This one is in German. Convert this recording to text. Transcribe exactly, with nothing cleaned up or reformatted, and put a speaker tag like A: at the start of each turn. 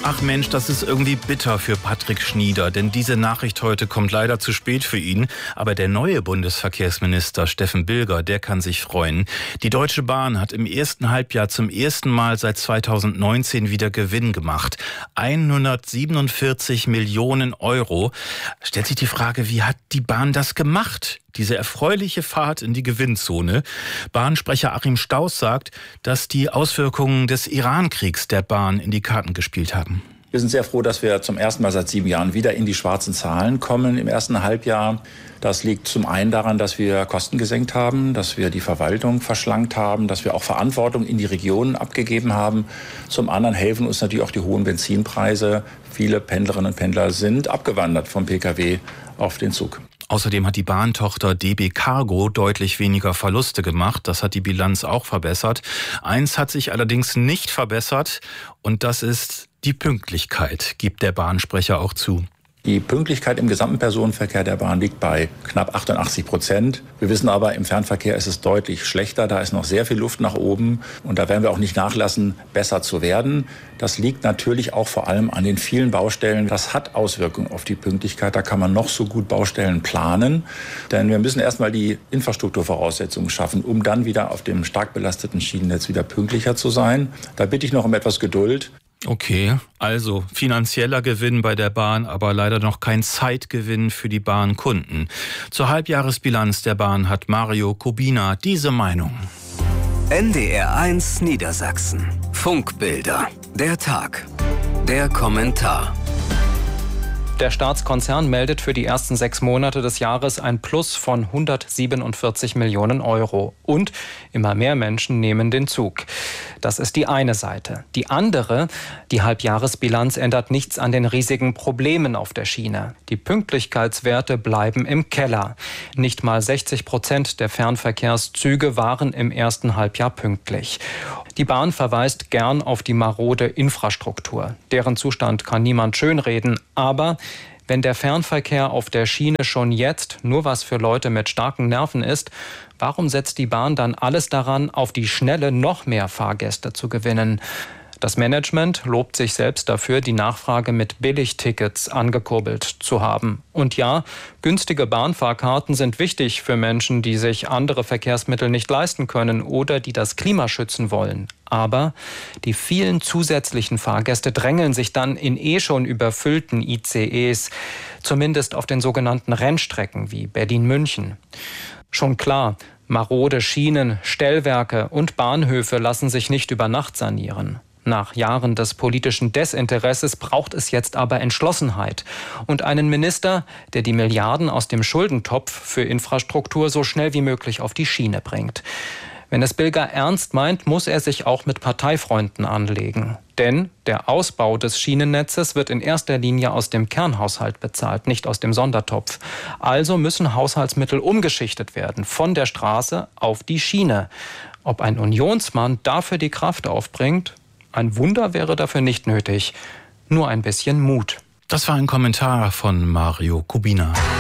A: Ach Mensch, das ist irgendwie bitter für Patrick Schnieder, denn diese Nachricht heute kommt leider zu spät für ihn. Aber der neue Bundesverkehrsminister Steffen Bilger, der kann sich freuen. Die Deutsche Bahn hat im ersten Halbjahr zum ersten Mal seit zweitausendneunzehn wieder Gewinn gemacht. hundertsiebenundvierzig Millionen Euro. Stellt sich die Frage, wie hat die Bahn das gemacht? Diese erfreuliche Fahrt in die Gewinnzone. Bahnsprecher Achim Stauß sagt, dass die Auswirkungen des Iran-Kriegs der Bahn in die Karten gespielt haben.
B: Wir sind sehr froh, dass wir zum ersten Mal seit sieben Jahren wieder in die schwarzen Zahlen kommen im ersten Halbjahr. Das liegt zum einen daran, dass wir Kosten gesenkt haben, dass wir die Verwaltung verschlankt haben, dass wir auch Verantwortung in die Regionen abgegeben haben. Zum anderen helfen uns natürlich auch die hohen Benzinpreise. Viele Pendlerinnen und Pendler sind abgewandert vom Pkw auf den Zug.
A: Außerdem hat die Bahntochter D B Cargo deutlich weniger Verluste gemacht. Das hat die Bilanz auch verbessert. Eins hat sich allerdings nicht verbessert und das ist die Pünktlichkeit, gibt der Bahnsprecher auch zu.
B: Die Pünktlichkeit im gesamten Personenverkehr der Bahn liegt bei knapp achtundachtzig Prozent. Wir wissen aber, im Fernverkehr ist es deutlich schlechter. Da ist noch sehr viel Luft nach oben. Und da werden wir auch nicht nachlassen, besser zu werden. Das liegt natürlich auch vor allem an den vielen Baustellen. Das hat Auswirkungen auf die Pünktlichkeit. Da kann man noch so gut Baustellen planen. Denn wir müssen erstmal die Infrastrukturvoraussetzungen schaffen, um dann wieder auf dem stark belasteten Schienennetz wieder pünktlicher zu sein. Da bitte ich noch um etwas Geduld.
A: Okay, also finanzieller Gewinn bei der Bahn, aber leider noch kein Zeitgewinn für die Bahnkunden. Zur Halbjahresbilanz der Bahn hat Mario Kubina diese Meinung.
C: N D R eins Niedersachsen. Funkbilder. Der Tag. Der Kommentar.
D: Der Staatskonzern meldet für die ersten sechs Monate des Jahres ein Plus von hundertsiebenundvierzig Millionen Euro. Und immer mehr Menschen nehmen den Zug. Das ist die eine Seite. Die andere, die Halbjahresbilanz ändert nichts an den riesigen Problemen auf der Schiene. Die Pünktlichkeitswerte bleiben im Keller. Nicht mal sechzig Prozent der Fernverkehrszüge waren im ersten Halbjahr pünktlich. Die Bahn verweist gern auf die marode Infrastruktur. Deren Zustand kann niemand schönreden. Aber wenn der Fernverkehr auf der Schiene schon jetzt nur was für Leute mit starken Nerven ist, warum setzt die Bahn dann alles daran, auf die Schnelle noch mehr Fahrgäste zu gewinnen? Das Management lobt sich selbst dafür, die Nachfrage mit Billigtickets angekurbelt zu haben. Und ja, günstige Bahnfahrkarten sind wichtig für Menschen, die sich andere Verkehrsmittel nicht leisten können oder die das Klima schützen wollen. Aber die vielen zusätzlichen Fahrgäste drängeln sich dann in eh schon überfüllten I C Es, zumindest auf den sogenannten Rennstrecken wie Berlin-München. Schon klar, marode Schienen, Stellwerke und Bahnhöfe lassen sich nicht über Nacht sanieren. Nach Jahren des politischen Desinteresses braucht es jetzt aber Entschlossenheit und einen Minister, der die Milliarden aus dem Schuldentopf für Infrastruktur so schnell wie möglich auf die Schiene bringt. Wenn es Bilger ernst meint, muss er sich auch mit Parteifreunden anlegen. Denn der Ausbau des Schienennetzes wird in erster Linie aus dem Kernhaushalt bezahlt, nicht aus dem Sondertopf. Also müssen Haushaltsmittel umgeschichtet werden, von der Straße auf die Schiene. Ob ein Unionsmann dafür die Kraft aufbringt? Ein Wunder wäre dafür nicht nötig. Nur ein bisschen Mut.
A: Das war ein Kommentar von Mario Kubina.